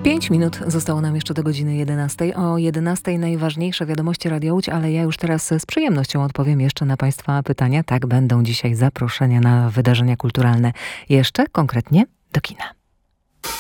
5 minut zostało nam jeszcze do godziny 11. O 11 najważniejsze wiadomości Radia Łódź, ale ja już teraz z przyjemnością odpowiem jeszcze na Państwa pytania. Tak, będą dzisiaj zaproszenia na wydarzenia kulturalne. Jeszcze konkretnie do kina.